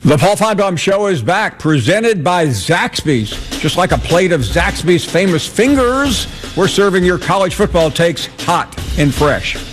The Paul Finebaum Show is back, presented by Zaxby's. Just like a plate of Zaxby's famous fingers, we're serving your college football takes hot and fresh.